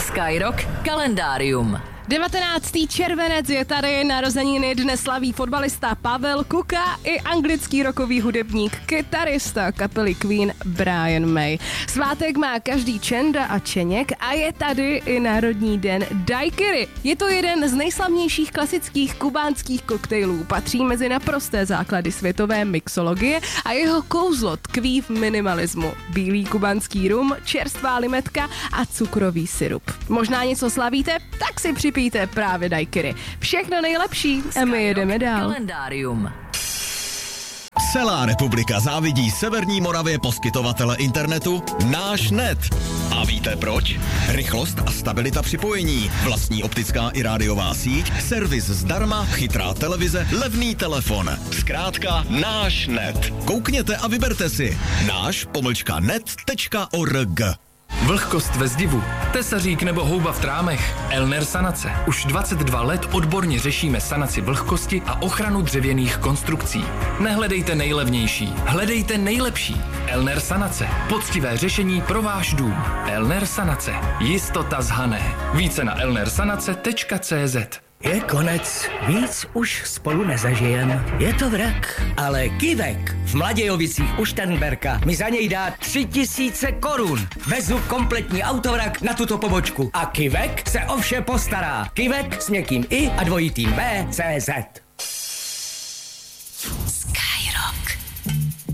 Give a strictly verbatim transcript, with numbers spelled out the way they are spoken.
Skyrock kalendárium. devatenáctý červenec je tady, narozeniny dnes slaví fotbalista Pavel Kuka i anglický rockový hudebník, kytarista kapely Queen Brian May. Svátek má každý Čenda a Čeněk a je tady i Národní den daiquiri. Je to jeden z nejslavnějších klasických kubánských koktejlů, patří mezi naprosté základy světové mixologie a jeho kouzlo tkví v minimalismu. Bílý kubánský rum, čerstvá limetka a cukrový sirup. Možná něco slavíte? Tak si připijte právě daiquiri. Všechno nejlepší a my jedeme dál. Kalendárium. Celá republika závidí Severní Moravě poskytovatele internetu Náš net. A víte proč? Rychlost a stabilita připojení, vlastní optická i rádiová síť, servis zdarma, chytrá televize, levný telefon. Zkrátka Náš net. Koukněte a vyberte si. Náš pomlčka net tečka org. Vlhkost ve zdivu, tesařík nebo houba v trámech. Elner Sanace. Už dvacet dva let odborně řešíme sanaci vlhkosti a ochranu dřevěných konstrukcí. Nehledejte nejlevnější, hledejte nejlepší. Elner Sanace. Poctivé řešení pro váš dům. Elner Sanace. Jistota z Hané. Více na elnersanace tečka cé zet. Je konec, víc už spolu nezažijem. Je to vrak, ale Kivek v Mladějovicích u Šternberka mi za něj dá tři tisíce korun. Vezu kompletní autovrak na tuto pobočku a Kivek se o vše postará. Kivek s měkkým i a dvojitým B, C Z.